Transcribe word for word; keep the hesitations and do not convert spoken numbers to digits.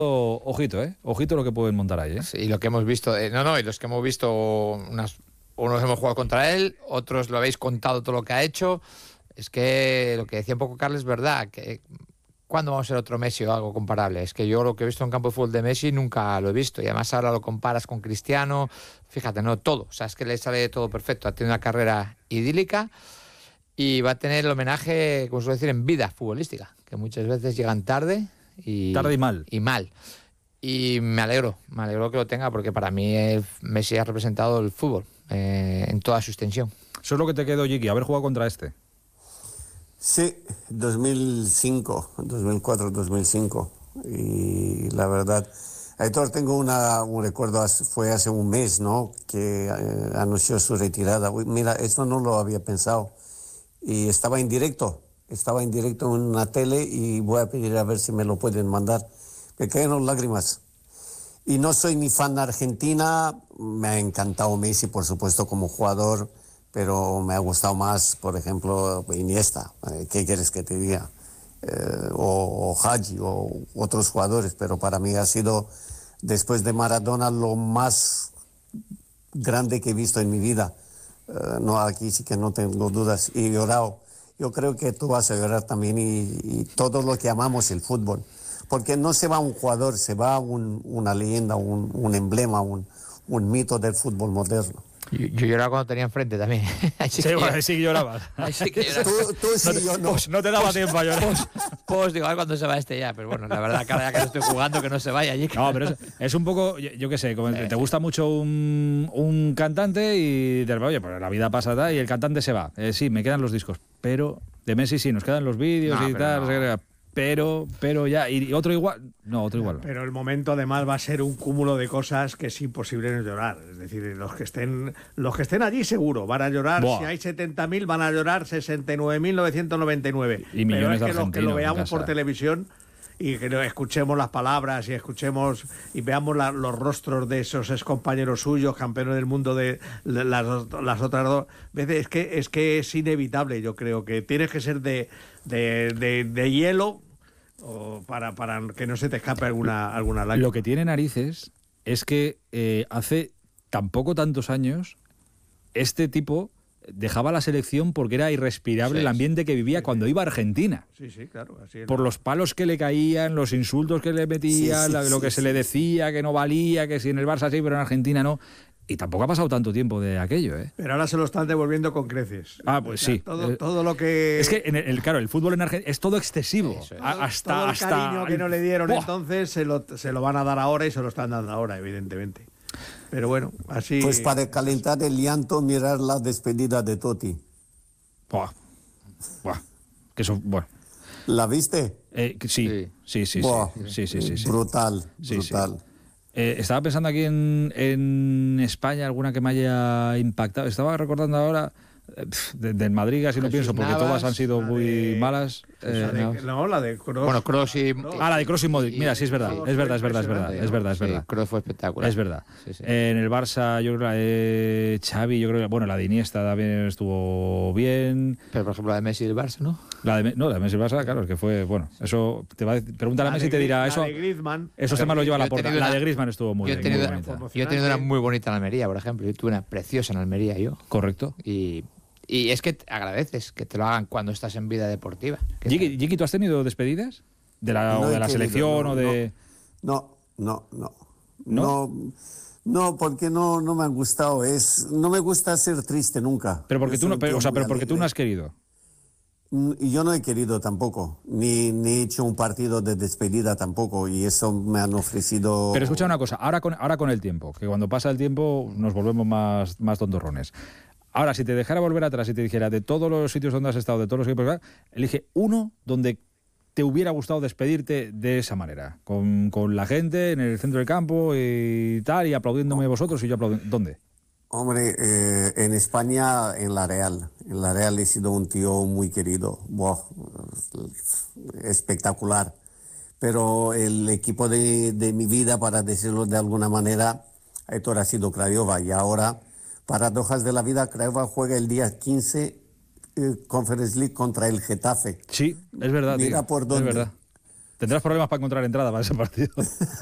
ojito, ¿eh? Ojito lo que pueden montar ahí, ¿eh? Sí, y lo que hemos visto, eh, no, no, y los que hemos visto, unas, unos hemos jugado contra él, otros lo habéis contado todo lo que ha hecho. Es que lo que decía un poco Carles es verdad, que ¿cuándo vamos a ser otro Messi o algo comparable? Es que yo lo que he visto en campo de fútbol de Messi nunca lo he visto, y además ahora lo comparas con Cristiano, fíjate, no, todo, o sea, es que le sale todo perfecto, ha tenido una carrera idílica y va a tener el homenaje, como suele decir, en vida futbolística, que muchas veces llegan tarde y... Tarde y mal. Y mal. Y me alegro, me alegro que lo tenga, porque para mí el Messi ha representado el fútbol eh, en toda su extensión. Eso es lo que te quedó, Jiki, haber jugado contra este. Sí, dos mil cinco, dos mil cuatro, dos mil cinco. Y la verdad, Aitor, tengo una, un recuerdo, fue hace un mes, ¿no?, que eh, anunció su retirada. Uy, mira, esto no lo había pensado. Y estaba en directo, estaba en directo en una tele, y voy a pedir a ver si me lo pueden mandar. Me cayeron lágrimas. Y no soy ni fan de Argentina, me ha encantado Messi, por supuesto, como jugador, pero me ha gustado más, por ejemplo, Iniesta, ¿qué quieres que te diga? Eh, o, o Hagi, o otros jugadores, pero para mí ha sido, después de Maradona, lo más grande que he visto en mi vida. Eh, no, aquí sí que no tengo dudas, y he llorado. Yo creo que tú vas a llorar también, y, y todo lo que amamos el fútbol. Porque no se va un jugador, se va un, una leyenda, un, un emblema, un, un mito del fútbol moderno. Yo, yo lloraba cuando tenía enfrente también. Sí, sí, bueno, sí que llorabas. Sí que lloraba. Tú, tú sí, no, te, yo no. Pues, no te daba pues, tiempo a llorar. Pues, pues digo, a ver cuándo se va este ya. Pero bueno, la verdad, cada día que estoy jugando, que no se vaya allí. No, pero es, es un poco, yo, yo qué sé, como te, te gusta mucho un, un cantante y te oye, pues la vida pasa y el cantante se va. Eh, sí, me quedan los discos, pero de Messi sí, nos quedan los vídeos no, y tal. No. Pero, pero ya, y otro igual, no, otro igual. Pero el momento además va a ser un cúmulo de cosas que es imposible no llorar. Es decir, los que estén, los que estén allí seguro van a llorar. Buah. Si hay setenta mil van a llorar sesenta y nueve mil novecientos noventa y nueve. Y millones pero es que de los que lo veamos por televisión y que escuchemos las palabras y escuchemos y veamos la, los rostros de esos excompañeros suyos, campeones del mundo de las, las otras dos veces, es que es que es inevitable. Yo creo que tienes que ser de de, de, de hielo o para, para que no se te escape alguna, alguna lágrima. Lo que tiene narices es que eh, hace tampoco tantos años este tipo dejaba la selección porque era irrespirable sí, el ambiente que vivía sí, cuando iba a Argentina. Sí, sí, claro. Así Por los palos que le caían, los insultos que le metían, sí, sí, lo que sí, se sí, le decía, que no valía, que si en el Barça sí, pero en Argentina no. Y tampoco ha pasado tanto tiempo de aquello, ¿eh? Pero ahora se lo están devolviendo con creces. Ah, pues o sea, sí. Todo, todo lo que... Es que, en el, el, claro, el fútbol en Argentina es todo excesivo. Eso, todo, hasta, todo el hasta... cariño que no le dieron ¡buah! Entonces se lo, se lo van a dar ahora y se lo están dando ahora, evidentemente. Pero bueno, así... Pues para calentar el llanto, mirar la despedida de Totti. Buah. Buah. Que eso, bueno. ¿La viste? Eh, sí, sí, sí, sí, Buah. sí, sí, sí, sí. Brutal, sí, brutal. Sí. Eh, estaba pensando aquí en, en España, alguna que me haya impactado. Estaba recordando ahora del de Madrid, casi no Jesús pienso, porque Navas, todas han sido muy de, malas. Eh, de, no. no, la de Kroos. Bueno, Kroos y... Ah, la de Kroos y Modric. Mira, sí, es verdad. Es verdad, es verdad, es verdad. Es verdad, es verdad. Kroos fue espectacular. Es verdad. Sí, sí. Eh, en el Barça, yo creo que la de Xavi, yo creo que, bueno, la de Iniesta también estuvo bien. Pero, por ejemplo, la de Messi y el Barça, ¿no? La de, no, la de Messi y el Barça, claro, es que fue, bueno, eso, te va a decir, pregúntale a Messi y te dirá, eso, esos temas lo lleva a la puerta. La de Griezmann estuvo muy yo bien. Tenido, muy bonita. Yo he tenido una muy bonita en Almería, por ejemplo. Yo tuve una preciosa en Almería, yo. Correcto. Y... Y es que agradeces que te lo hagan cuando estás en vida deportiva. Jiki, Jiki, ¿tú has tenido despedidas? ¿De la, no o de la querido, selección no, o de...? No, no, no. ¿No? No, no porque no, no me ha gustado. Es, no me gusta ser triste nunca. Pero porque, tú no, pero, o sea, pero porque tú no has alegre. querido. Y yo no he querido tampoco, ni, ni he hecho un partido de despedida tampoco, y eso me han ofrecido... Pero escucha una cosa, ahora con, ahora con el tiempo, que cuando pasa el tiempo nos volvemos más, más tontorrones. Ahora, si te dejara volver atrás y te dijera de todos los sitios donde has estado, de todos los equipos, elige uno donde te hubiera gustado despedirte de esa manera, con, con la gente en el centro del campo y tal, y aplaudiéndome vosotros y yo aplaudiendo. ¿Dónde? Hombre, eh, en España, en La Real. En La Real he sido un tío muy querido. Wow, espectacular. Pero el equipo de, de mi vida, para decirlo de alguna manera, Aitor, ha sido Craiova. Y ahora, paradojas de la vida, Craiova juega el día quince eh, Conference League contra el Getafe. Sí, es verdad. Mira tío, por dónde. Es verdad. Tendrás problemas para encontrar entrada para ese partido.